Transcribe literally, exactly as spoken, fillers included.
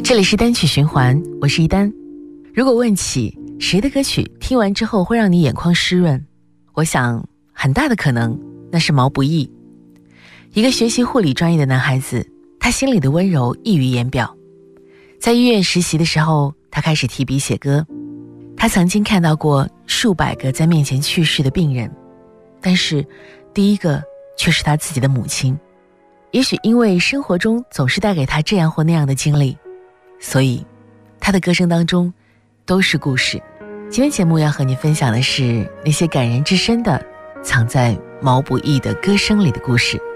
这里是单曲循环，我是一丹。如果问起谁的歌曲听完之后会让你眼眶湿润，我想很大的可能那是毛不易。一个学习护理专业的男孩子，他心里的温柔溢于言表。在医院实习的时候，他开始提笔写歌。他曾经看到过数百个在面前去世的病人，但是第一个却是他自己的母亲。也许因为生活中总是带给他这样或那样的经历，所以他的歌声当中都是故事。今天节目要和你分享的是那些感人至深的藏在毛不易的歌声里的故事。